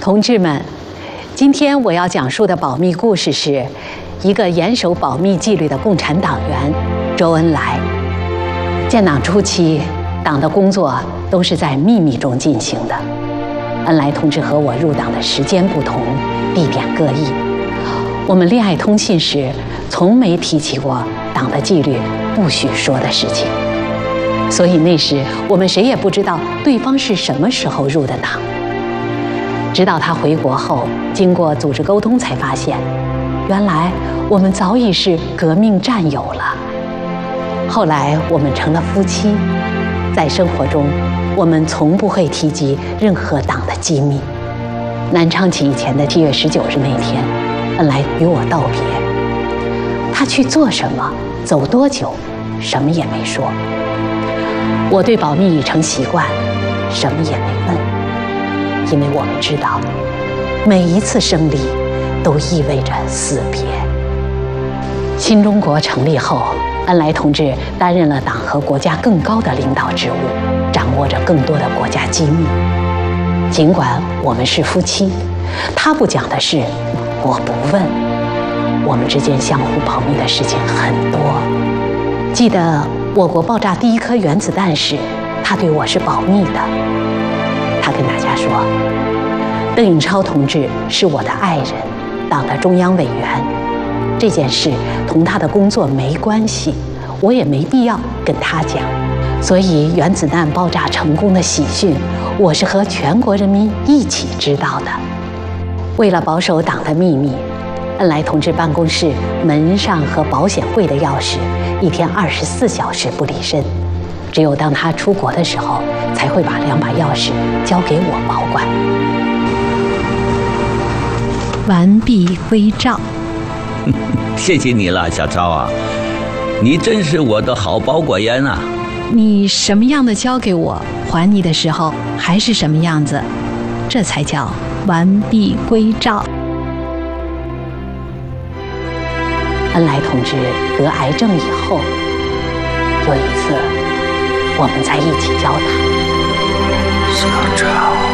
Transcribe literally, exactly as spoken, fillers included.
同志们，今天我要讲述的保密故事是一个严守保密纪律的共产党员周恩来。建党初期，党的工作都是在秘密中进行的。恩来同志和我入党的时间不同，地点各异。我们恋爱通信时，从没提起过党的纪律不许说的事情。所以那时我们谁也不知道对方是什么时候入的党。直到他回国后，经过组织沟通，才发现，原来我们早已是革命战友了。后来我们成了夫妻，在生活中，我们从不会提及任何党的机密。南昌起义前的七月十九日那天，恩来与我道别。他去做什么，走多久，什么也没说。我对保密已成习惯，什么也没问，因为我们知道，每一次胜利都意味着死别。新中国成立后，恩来同志担任了党和国家更高的领导职务，掌握着更多的国家机密。尽管我们是夫妻，他不讲的事，我不问。我们之间相互保密的事情很多。记得我国爆炸第一颗原子弹时，他对我是保密的。他跟大家说，邓颖超同志是我的爱人，党的中央委员，这件事同他的工作没关系，我也没必要跟他讲。所以原子弹爆炸成功的喜讯，我是和全国人民一起知道的。为了保守党的秘密，恩来同志办公室门上和保险柜的钥匙一天二十四小时不离身，只有当他出国的时候，才会把两把钥匙交给我保管。 完璧归赵。 谢谢你了，小昭啊，你真是我的好保管员啊。 你什么样的交给我，还你的时候还是什么样子，这才叫完璧归赵。 恩来同志得癌症以后，有一次我们在一起交谈。 小昭。